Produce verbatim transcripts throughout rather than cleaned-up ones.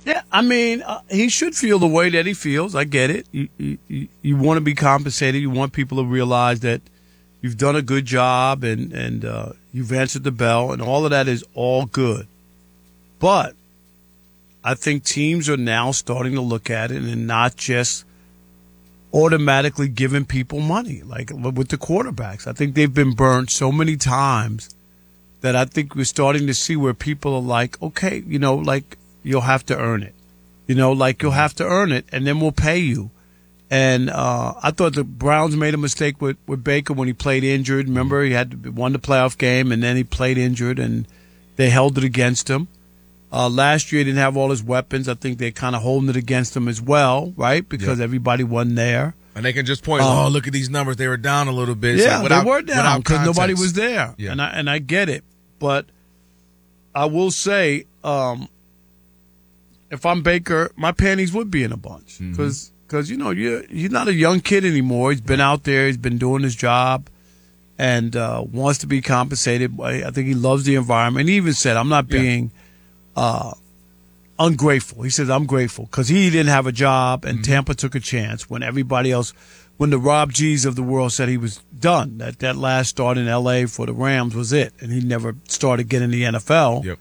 Yeah, I mean, uh, he should feel the way that he feels. I get it. You, you, you want to be compensated. You want people to realize that you've done a good job and, and uh, you've answered the bell, and all of that is all good. But I think teams are now starting to look at it and not just automatically giving people money, like with the quarterbacks. I think they've been burned so many times that I think we're starting to see where people are like, okay, you know, like, you'll have to earn it. You know, like you'll have to earn it, and then we'll pay you. And uh, I thought the Browns made a mistake with, with Baker when he played injured. Remember, he had won the playoff game, and then he played injured, and they held it against him. Uh, last year, he didn't have all his weapons. I think they're kind of holding it against him as well, right? Because yep. everybody wasn't there. And they can just point, um, oh, look at these numbers. They were down a little bit. Yeah, so without, they were down because nobody was there. Yeah. And I and I get it. But I will say, um, if I'm Baker, my panties would be in a bunch because, mm-hmm. you know, you're, he's not a young kid anymore. He's been out there. He's been doing his job and uh, wants to be compensated. I think he loves the environment. He even said, I'm not being yeah. uh, ungrateful. He says, I'm grateful because he didn't have a job and mm-hmm. Tampa took a chance when everybody else, when the Rob G's of the world said he was done, that that last start in L A for the Rams was it. And he never started getting the N F L. Yep.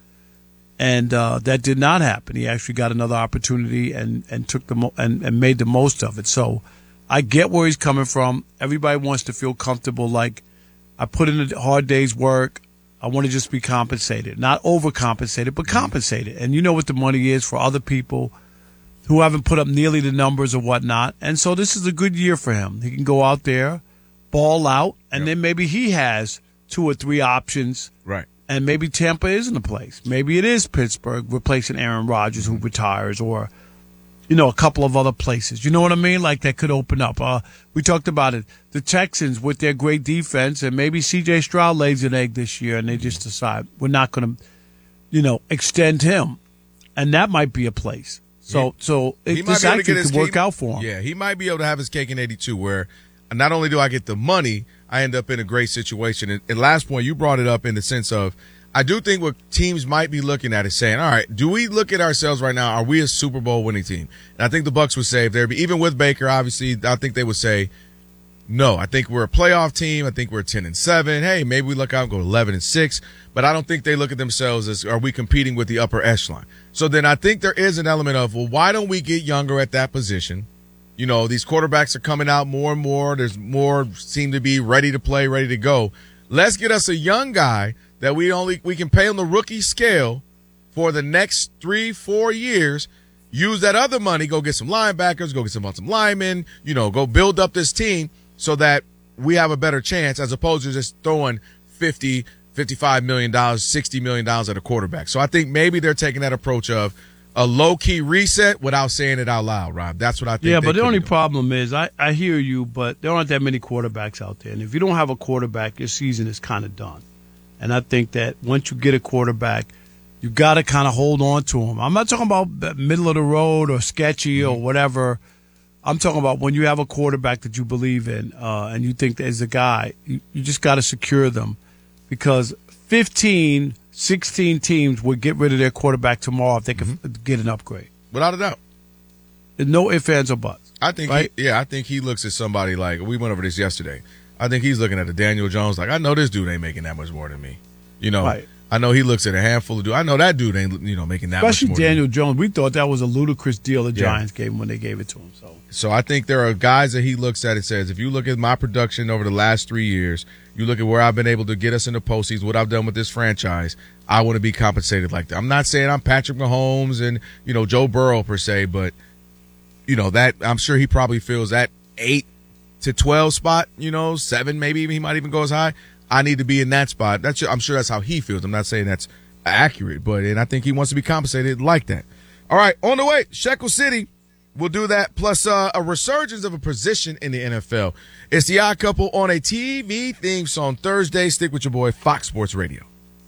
And uh, that did not happen. He actually got another opportunity and, and took the mo- and, and made the most of it. So I get where he's coming from. Everybody wants to feel comfortable. Like, I put in a hard day's work. I want to just be compensated, not overcompensated, but compensated. And you know what the money is for other people who haven't put up nearly the numbers or whatnot. And so this is a good year for him. He can go out there, ball out, and yep. then maybe he has two or three options. Right. And maybe Tampa isn't the place. Maybe it is Pittsburgh replacing Aaron Rodgers who retires, or, you know, a couple of other places. You know what I mean? Like that could open up. Uh, we talked about it. The Texans with their great defense, and maybe C J Stroud lays an egg this year and they just decide we're not going to, you know, extend him. And that might be a place. So, yeah. so it, this actually could work out for him. Yeah, he might be able to have his cake in eighty-two where not only do I get the money, I end up in a great situation. And, and last point, you brought it up in the sense of, I do think what teams might be looking at is saying, all right, do we look at ourselves right now? Are we a Super Bowl winning team? And I think the Bucs would say, if they're even with Baker, obviously, I think they would say, no. I think we're a playoff team. I think we're ten and seven. Hey, maybe we look out and go eleven and six. But I don't think they look at themselves as, are we competing with the upper echelon? So then I think there is an element of, well, why don't we get younger at that position? You know, these quarterbacks are coming out more and more. There's more seem to be ready to play, ready to go. Let's get us a young guy that we only we can pay on the rookie scale for the next three, four years. Use that other money, go get some linebackers, go get some some linemen, you know, go build up this team so that we have a better chance as opposed to just throwing fifty, fifty-five million dollars, sixty million dollars at a quarterback. So I think maybe they're taking that approach of a low-key reset without saying it out loud, Rob. That's what I think. Yeah, but the only problem is, I, I hear you, but there aren't that many quarterbacks out there. And if you don't have a quarterback, your season is kind of done. And I think that once you get a quarterback, you got to kind of hold on to him. I'm not talking about middle of the road or sketchy mm-hmm. or whatever. I'm talking about when you have a quarterback that you believe in uh, and you think there's a guy, you, you just got to secure them because fifteen – sixteen teams would get rid of their quarterback tomorrow if they could mm-hmm. get an upgrade. Without a doubt. There's no ifs, ands, or buts. I think, right? he, yeah, I think he looks at somebody like, we went over this yesterday. I think he's looking at a Daniel Jones like, I know this dude ain't making that much more than me. You know, right. I know he looks at a handful of dudes. I know that dude ain't, you know, making that Especially much more. Especially Daniel than Jones. We thought that was a ludicrous deal the yeah. Giants gave him when they gave it to him. So. so I think there are guys that he looks at and says, if you look at my production over the last three years, you look at where I've been able to get us in the postseason, what I've done with this franchise, I want to be compensated like that. I'm not saying I'm Patrick Mahomes and, you know, Joe Burrow per se, but, you know, that I'm sure he probably feels that eight to twelve spot, you know, seven, maybe even he might even go as high. I need to be in that spot. That's I'm sure that's how he feels. I'm not saying that's accurate, but and I think he wants to be compensated like that. All right, on the way, Shekel City. We'll do that, plus uh, a resurgence of a position in the N F L. It's The Odd Couple on a T V theme song Thursday. Stick with your boy, Fox Sports Radio.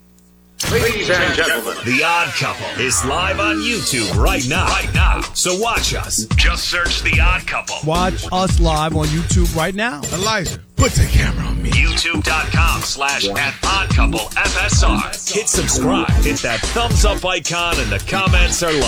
Ladies and gentlemen, The Odd Couple is live on YouTube right now. Right now. So watch us. Just search The Odd Couple. Watch us live on YouTube right now. Elijah, put the camera on me. YouTube.com slash at Odd Couple F S R. Hit subscribe. Hit that thumbs up icon, and the comments are live.